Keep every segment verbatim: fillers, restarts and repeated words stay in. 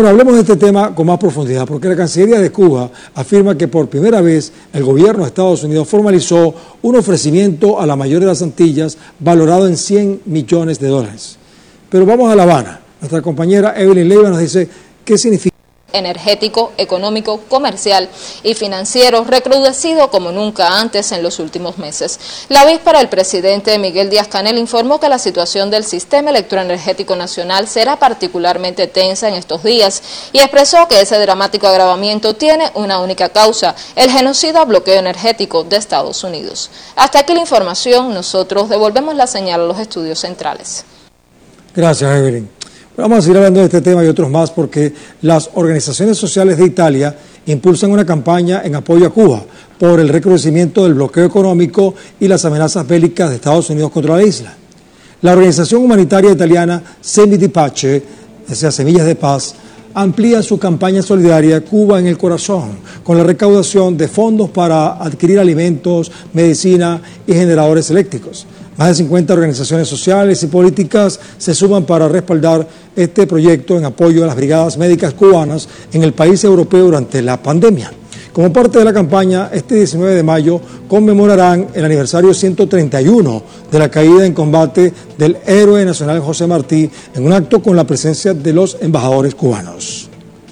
Bueno, hablemos de este tema con más profundidad, porque la Cancillería de Cuba afirma que por primera vez el gobierno de Estados Unidos formalizó un ofrecimiento a la mayor de las Antillas valorado en cien millones de dólares. Pero vamos a La Habana. Nuestra compañera Evelyn Leiva nos dice qué significa. Energético, económico, comercial y financiero recrudecido como nunca antes en los últimos meses. La víspera, el presidente Miguel Díaz-Canel informó que la situación del sistema electroenergético nacional será particularmente tensa en estos días y expresó que ese dramático agravamiento tiene una única causa, el genocida bloqueo energético de Estados Unidos. Hasta aquí la información, nosotros devolvemos la señal a los estudios centrales. Gracias, Evelyn. Vamos a seguir hablando de este tema y otros más porque las organizaciones sociales de Italia impulsan una campaña en apoyo a Cuba por el recrudecimiento del bloqueo económico y las amenazas bélicas de Estados Unidos contra la isla. La organización humanitaria italiana Semi di Pace, o sea, Semillas de Paz, amplía su campaña solidaria Cuba en el Corazón con la recaudación de fondos para adquirir alimentos, medicina y generadores eléctricos. Más de cincuenta organizaciones sociales y políticas se suman para respaldar este proyecto en apoyo a las brigadas médicas cubanas en el país europeo durante la pandemia. Como parte de la campaña, este diecinueve de mayo conmemorarán el aniversario ciento treinta y uno de la caída en combate del héroe nacional José Martí en un acto con la presencia de los embajadores cubanos.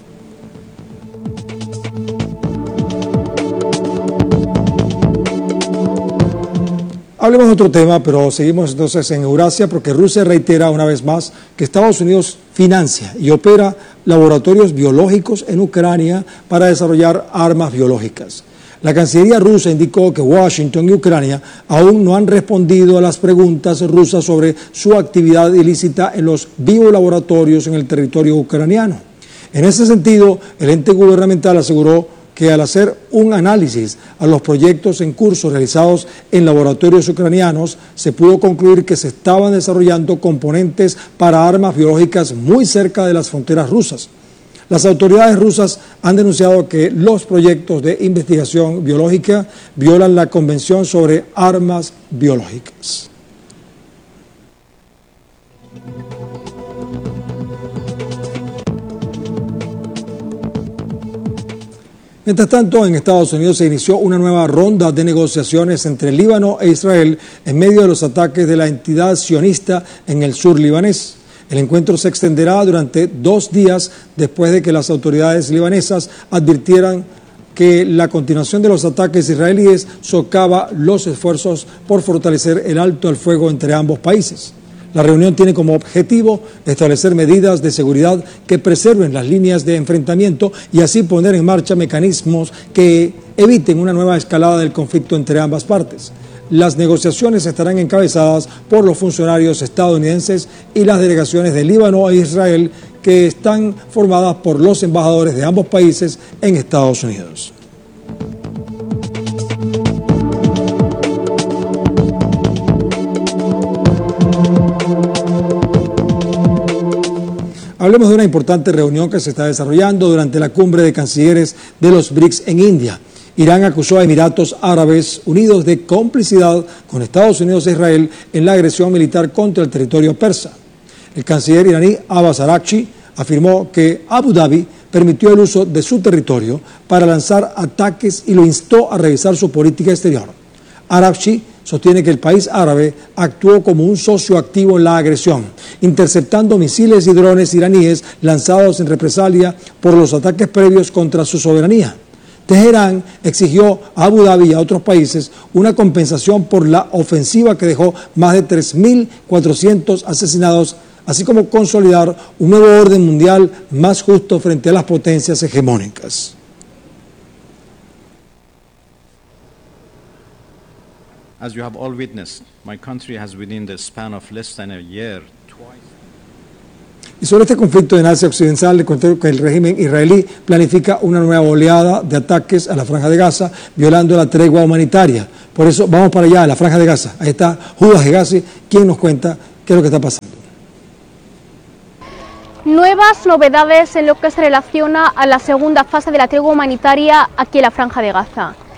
Hablemos de otro tema, pero seguimos entonces en Eurasia porque Rusia reitera una vez más que Estados Unidos financia y opera laboratorios biológicos en Ucrania para desarrollar armas biológicas. La Cancillería rusa indicó que Washington y Ucrania aún no han respondido a las preguntas rusas sobre su actividad ilícita en los biolaboratorios en el territorio ucraniano. En ese sentido, el ente gubernamental aseguró que al hacer un análisis a los proyectos en curso realizados en laboratorios ucranianos, se pudo concluir que se estaban desarrollando componentes para armas biológicas muy cerca de las fronteras rusas. Las autoridades rusas han denunciado que los proyectos de investigación biológica violan la Convención sobre Armas Biológicas. Mientras tanto, en Estados Unidos se inició una nueva ronda de negociaciones entre Líbano e Israel en medio de los ataques de la entidad sionista en el sur libanés. El encuentro se extenderá durante dos días después de que las autoridades libanesas advirtieran que la continuación de los ataques israelíes socava los esfuerzos por fortalecer el alto al fuego entre ambos países. La reunión tiene como objetivo establecer medidas de seguridad que preserven las líneas de enfrentamiento y así poner en marcha mecanismos que eviten una nueva escalada del conflicto entre ambas partes. Las negociaciones estarán encabezadas por los funcionarios estadounidenses y las delegaciones de Líbano e Israel que están formadas por los embajadores de ambos países en Estados Unidos. Hablemos de una importante reunión que se está desarrollando durante la cumbre de cancilleres de los BRICS en India. Irán acusó a Emiratos Árabes Unidos de complicidad con Estados Unidos e Israel en la agresión militar contra el territorio persa. El canciller iraní Abbas Araghchi afirmó que Abu Dhabi permitió el uso de su territorio para lanzar ataques y lo instó a revisar su política exterior. Araghchi sostiene que el país árabe actuó como un socio activo en la agresión, interceptando misiles y drones iraníes lanzados en represalia por los ataques previos contra su soberanía. Teherán exigió a Abu Dhabi y a otros países una compensación por la ofensiva que dejó más de tres mil cuatrocientos asesinados, así como consolidar un nuevo orden mundial más justo frente a las potencias hegemónicas. As you have all witnessed, my country has within the span of less than a year twice. Y sobre este conflicto en Asia Occidental, le conté que el régimen israelí planifica una nueva oleada de ataques a la Franja de Gaza, violando la tregua humanitaria. Por eso vamos para allá, a la Franja de Gaza. Ahí está Judas Hegazi, quien nos cuenta qué es lo que está pasando. Nuevas novedades en lo que se relaciona a la segunda fase de la tregua humanitaria aquí en la Franja de Gaza.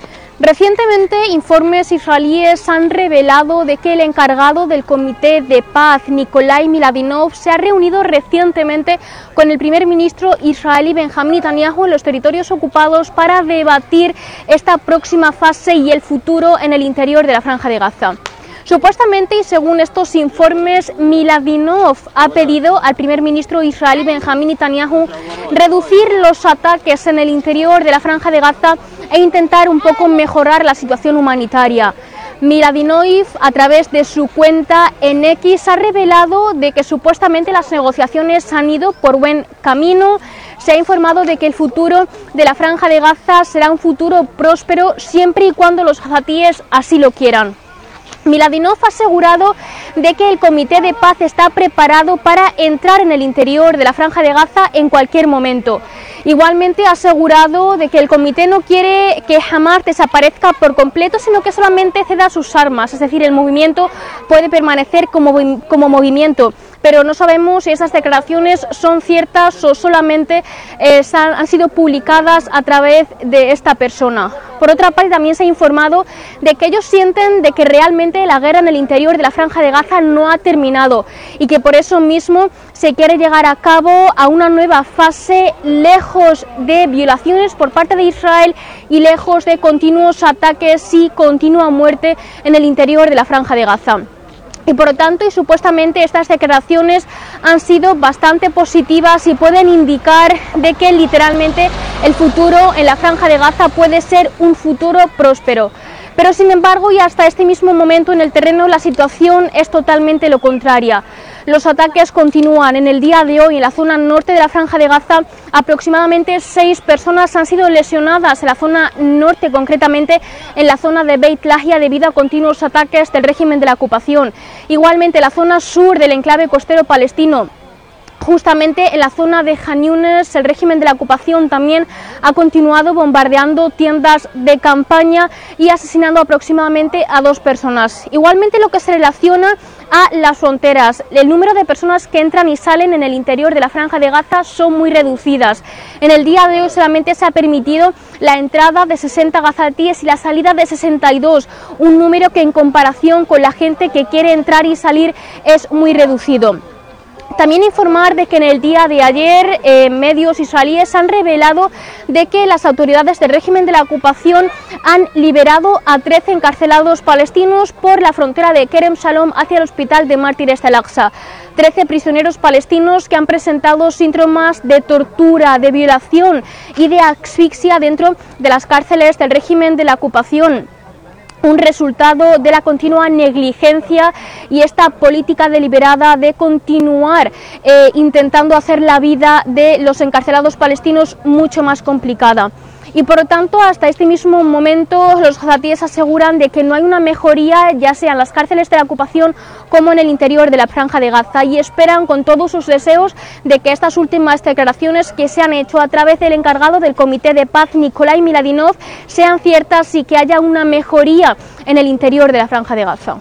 Recientemente, informes israelíes han revelado de que el encargado del Comité de Paz, Nikolai Miladinov, se ha reunido recientemente con el primer ministro israelí Benjamín Netanyahu en los territorios ocupados para debatir esta próxima fase y el futuro en el interior de la Franja de Gaza. Supuestamente, y según estos informes, Miladinov ha pedido al primer ministro israelí Benjamín Netanyahu reducir los ataques en el interior de la Franja de Gaza e intentar un poco mejorar la situación humanitaria. Miladinov, a través de su cuenta en X, ha revelado de que supuestamente las negociaciones han ido por buen camino. Se ha informado de que el futuro de la Franja de Gaza será un futuro próspero siempre y cuando los gazatíes así lo quieran. Miladinov ha asegurado de que el Comité de Paz está preparado para entrar en el interior de la Franja de Gaza en cualquier momento. Igualmente ha asegurado de que el comité no quiere que Hamas desaparezca por completo, sino que solamente ceda sus armas, es decir, el movimiento puede permanecer como, como movimiento. Pero no sabemos si esas declaraciones son ciertas o solamente eh, han, han sido publicadas a través de esta persona. Por otra parte, también se ha informado de que ellos sienten de que realmente la guerra en el interior de la Franja de Gaza no ha terminado y que por eso mismo se quiere llegar a cabo a una nueva fase lejos de violaciones por parte de Israel y lejos de continuos ataques y continua muerte en el interior de la Franja de Gaza. Y por lo tanto, y supuestamente estas declaraciones han sido bastante positivas y pueden indicar de que literalmente el futuro en la Franja de Gaza puede ser un futuro próspero. Pero sin embargo, y hasta este mismo momento en el terreno, la situación es totalmente lo contraria. Los ataques continúan. En el día de hoy, en la zona norte de la Franja de Gaza, aproximadamente seis personas han sido lesionadas en la zona norte, concretamente en la zona de Beit Lahia, debido a continuos ataques del régimen de la ocupación. Igualmente, en la zona sur del enclave costero palestino, justamente en la zona de Khan Yunis, el régimen de la ocupación también ha continuado bombardeando tiendas de campaña y asesinando aproximadamente a dos personas. Igualmente, lo que se relaciona a las fronteras, el número de personas que entran y salen en el interior de la Franja de Gaza son muy reducidas. En el día de hoy solamente se ha permitido la entrada de sesenta gazatíes y la salida de sesenta y dos, un número que en comparación con la gente que quiere entrar y salir es muy reducido. También informar de que en el día de ayer eh, medios israelíes han revelado de que las autoridades del régimen de la ocupación han liberado a trece encarcelados palestinos por la frontera de Kerem Shalom hacia el hospital de mártires de Al-Aqsa. trece prisioneros palestinos que han presentado síntomas de tortura, de violación y de asfixia dentro de las cárceles del régimen de la ocupación. Un resultado de la continua negligencia y esta política deliberada de continuar eh, intentando hacer la vida de los encarcelados palestinos mucho más complicada. Y por lo tanto, hasta este mismo momento, los gazatíes aseguran de que no hay una mejoría, ya sea en las cárceles de la ocupación como en el interior de la Franja de Gaza, y esperan con todos sus deseos de que estas últimas declaraciones que se han hecho a través del encargado del Comité de Paz, Nikolai Miladinov, sean ciertas y que haya una mejoría en el interior de la Franja de Gaza.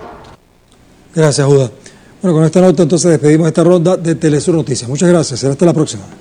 Gracias, Judá. Bueno, con esta nota entonces despedimos esta ronda de Telesur Noticias. Muchas gracias. Será hasta la próxima.